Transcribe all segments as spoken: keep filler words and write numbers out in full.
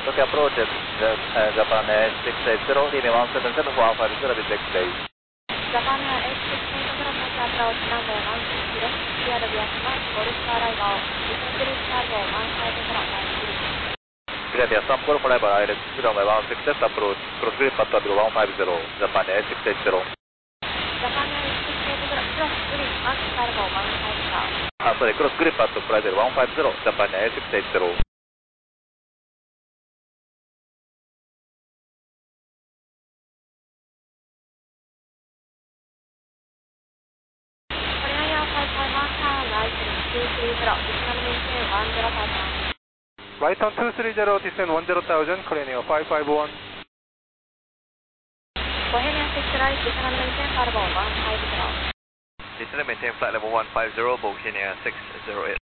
Tokyo approach at uh, Japan Air six eight zero, leaving one seven seven one five zero with X-ray. Japan Air eight six eight zero, Tokyo approach runway one six left, clear the Vietnam, Golf arrival, descend cargo one five zero five three. Clear the Assam Golf arrival, I L X runway one six left, approach, cross grip at W one five zero, Japan Air six eight zero. Japan Air six eight zero, cross grip at cargo one five zero. Ah, sorry, cross grip at flight one five zero, Japan Air six eight zero. Right on two three zero, descend one zero thousand, Korea five five one. Bohemia six right, descend and maintain flight level one five zero. Descend and maintain flight level one five zero, Bohemia six zero eight.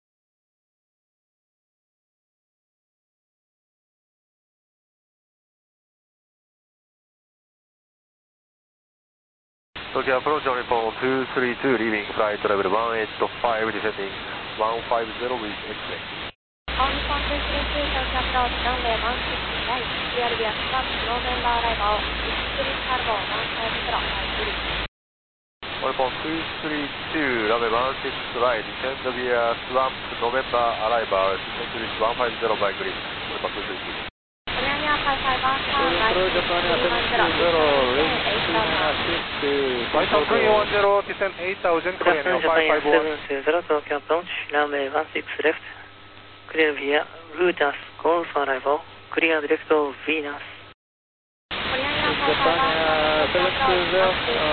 Tokyo approach on report two three two, leaving flight level one eight five, descending one five zero with X-ray. On report two three two, Tokyo approach runway one six right, clear the Assam, November arrival, descend cargo one five zero five three. On report two three two, runway one six right, descend via Swamp, November arrival, descend one five zero by grid. On report two three two. five five one, right, Japan Air seven two zero, range two nine six. Right on three one zero, descend eight thousand, Korea five five one. seven two zero, Tokyo approach, runway one six left, clear via Rutas, Golf arrival, clear direct of Venus. Japan Air seven two zero,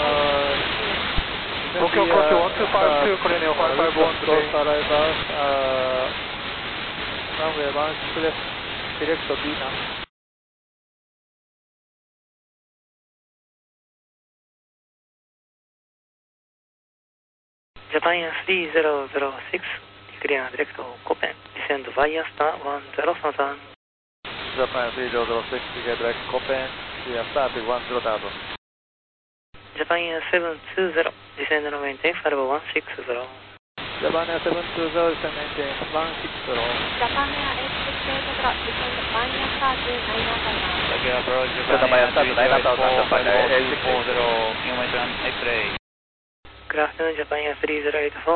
Tokyo approach one two five two, Korea five five one, Golf arrival, uh, runway one six left, direct of Venus. Japan Air three zero zero six, clear direct of Copen, descend via star one zero thousand. Japan three zero zero six, clear direct Copen, clear start one zero thousand. Japan Air seven two zero, descend and maintain flight level one six zero. Japan Air seven two zero, descend maintain one six zero. Japan Air eight six eight zero, descend minus thirty nine thousand. Tokyo approach, Japan Air three zero eight four, Japan Air six eight zero, information X-ray. Good afternoon, Japan Air three zero eight four.